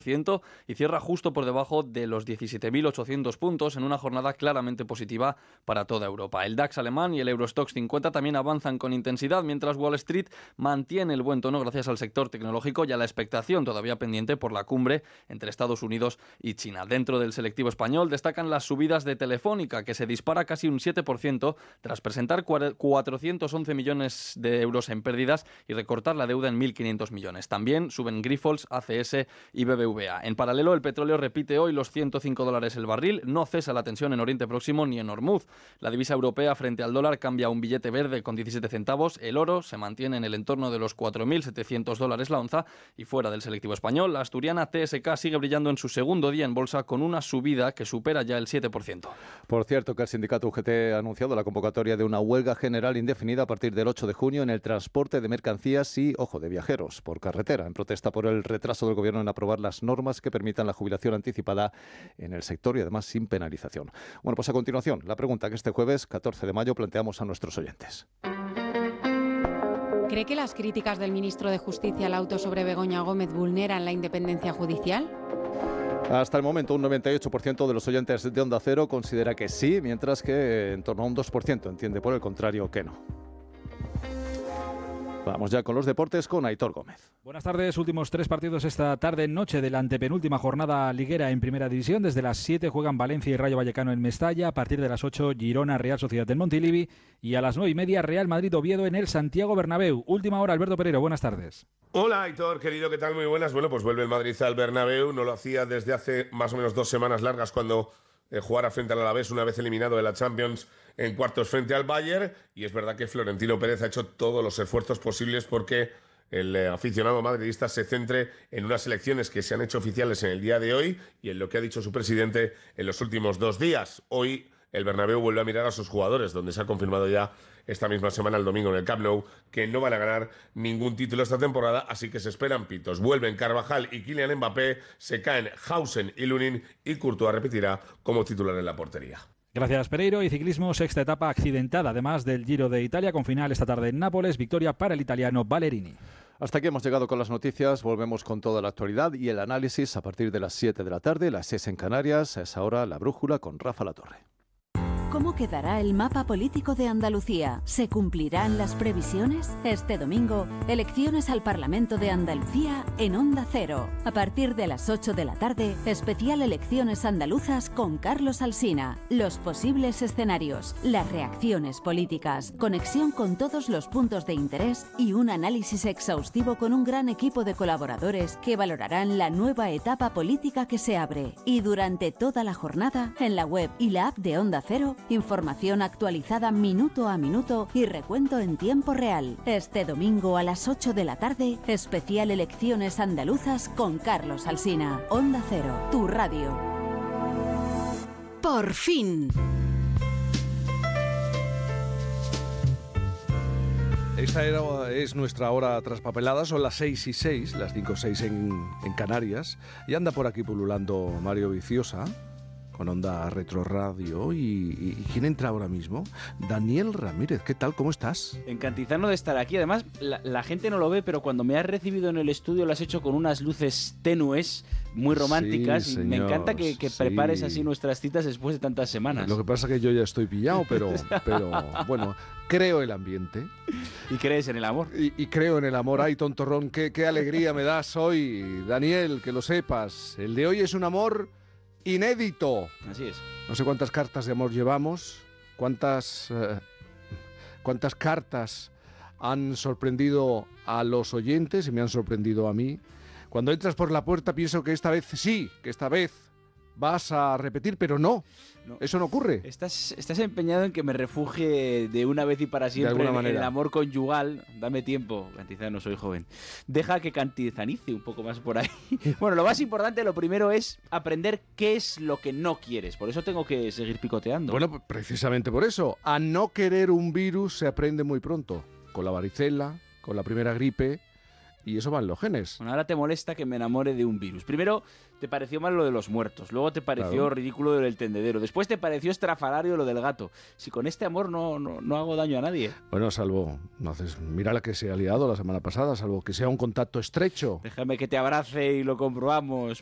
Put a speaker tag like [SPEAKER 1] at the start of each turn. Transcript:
[SPEAKER 1] y cierra justo por debajo de los 17.800 puntos en una jornada claramente positiva para toda Europa. El DAX alemán y el Eurostoxx 50 también avanzan con intensidad, mientras Wall Street mantiene el buen tono gracias al sector tecnológico y a la expectación todavía pendiente por la cumbre entre Estados Unidos y China. Dentro del selectivo español destacan las subidas de Telefónica, que se dispara casi un 7% tras presentar 411 millones de euros en pérdidas y recortar la deuda en 1.500 millones. También suben Grifols, ACS y BBVA. En paralelo, el petróleo repite hoy los $105 el barril, no cesa la tensión en Oriente Próximo ni en Hormuz. La divisa europea frente al dólar cambia a un billete verde con 17 centavos, el oro se mantiene en el entorno de los $4.700 la onza y fuera del selectivo español, la asturiana TSK sigue brillando en su segundo día en bolsa con una subida que supera ya el 7%.
[SPEAKER 2] Por cierto, que el sindicato UGT ha anunciado la convocatoria de una huelga general indefinida a partir del 8 de junio en el transporte de mercancías y, ojo, de viajeros por carretera, en protesta por el retraso del gobierno en aprobar las normas que permitan la jubilación anticipada en el sector y además sin penalización. Bueno, pues a continuación, la pregunta que este jueves, 14 de mayo, planteamos a nuestros oyentes.
[SPEAKER 3] ¿Cree que las críticas del ministro de Justicia al auto sobre Begoña Gómez vulneran la independencia judicial?
[SPEAKER 2] Hasta el momento, un 98% de los oyentes de Onda Cero considera que sí, mientras que en torno a un 2% entiende por el contrario que no. Vamos ya con los deportes con Aitor Gómez.
[SPEAKER 4] Buenas tardes, últimos 3 partidos esta tarde-noche de la antepenúltima jornada liguera en Primera División. Desde las 7 juegan Valencia y Rayo Vallecano en Mestalla. A partir de las 8, Girona, Real Sociedad en Montilivi. Y a las 9:30, Real Madrid-Oviedo en el Santiago Bernabéu. Última hora, Alberto Pereiro, buenas tardes.
[SPEAKER 5] Hola Aitor, querido, ¿qué tal? Muy buenas. Bueno, pues vuelve el Madrid al Bernabéu. No lo hacía desde hace más o menos 2 semanas largas cuando jugara frente al Alavés una vez eliminado de la Champions en cuartos frente al Bayern, y es verdad que Florentino Pérez ha hecho todos los esfuerzos posibles porque el aficionado madridista se centre en unas elecciones que se han hecho oficiales en el día de hoy y en lo que ha dicho su presidente en los últimos 2 días. Hoy el Bernabéu vuelve a mirar a sus jugadores, donde se ha confirmado ya esta misma semana, el domingo en el Camp Nou, que no van a ganar ningún título esta temporada, así que se esperan pitos. Vuelven Carvajal y Kylian Mbappé, se caen Hausen y Lunin y Courtois repetirá como titular en la portería.
[SPEAKER 4] Gracias, Pereiro. Y ciclismo, sexta etapa accidentada, además del Giro de Italia, con final esta tarde en Nápoles. Victoria para el italiano Ballerini.
[SPEAKER 2] Hasta aquí hemos llegado con las noticias. Volvemos con toda la actualidad y el análisis a partir de las 7 de la tarde, las 6 en Canarias. A esa hora, La Brújula con Rafa Latorre.
[SPEAKER 6] ¿Cómo quedará el mapa político de Andalucía? ¿Se cumplirán las previsiones? Este domingo, elecciones al Parlamento de Andalucía en Onda Cero. A partir de las 8 de la tarde, especial Elecciones Andaluzas con Carlos Alsina. Los posibles escenarios, las reacciones políticas, conexión con todos los puntos de interés y un análisis exhaustivo con un gran equipo de colaboradores que valorarán la nueva etapa política que se abre. Y durante toda la jornada, en la web y la app de Onda Cero, información actualizada minuto a minuto y recuento en tiempo real. Este domingo a las 8 de la tarde, especial Elecciones Andaluzas con Carlos Alsina. Onda Cero, tu radio. Por fin.
[SPEAKER 7] Esta es nuestra hora traspapelada, son las 6:06, las 5:06 en Canarias, y anda por aquí pululando Mario Viciosa con Onda Retro Radio. ¿Y quién entra ahora mismo? Daniel Ramírez, ¿qué tal? ¿Cómo estás?
[SPEAKER 8] Encantizano de estar aquí. Además, la gente no lo ve, pero cuando me has recibido en el estudio lo has hecho con unas luces tenues, muy románticas.
[SPEAKER 7] Sí, señor,
[SPEAKER 8] me encanta que
[SPEAKER 7] sí.
[SPEAKER 8] prepares así nuestras citas después de tantas semanas.
[SPEAKER 7] Lo que pasa es que yo ya estoy pillado, pero bueno, creo el ambiente.
[SPEAKER 8] ¿Y crees en el amor?
[SPEAKER 7] Y creo en el amor. Ay, tontorrón, qué alegría me das hoy, Daniel, que lo sepas. El de hoy es un amor inédito.
[SPEAKER 8] Así es.
[SPEAKER 7] No sé cuántas cartas de amor llevamos, cuántas cartas han sorprendido a los oyentes y me han sorprendido a mí. Cuando entras por la puerta pienso que esta vez sí, que esta vez vas a repetir, pero no. Eso no ocurre.
[SPEAKER 8] Estás empeñado en que me refugie de una vez y para siempre en el amor conyugal. Dame tiempo, Cantizano, soy joven. Deja que cantizanice un poco más por ahí. Bueno, lo más importante, lo primero es aprender qué es lo que no quieres. Por eso tengo que seguir picoteando.
[SPEAKER 7] Bueno, precisamente por eso. A no querer un virus se aprende muy pronto. Con la varicela, con la primera gripe. Y eso va en los genes.
[SPEAKER 8] Bueno, ahora te molesta que me enamore de un virus. Primero te pareció mal lo de los muertos, luego te pareció ridículo lo del tendedero, después te pareció estrafalario lo del gato. Si con este amor no hago daño a nadie.
[SPEAKER 7] Bueno, salvo, mira la que se ha liado la semana pasada, salvo que sea un contacto estrecho.
[SPEAKER 8] Déjame que te abrace y lo comprobamos.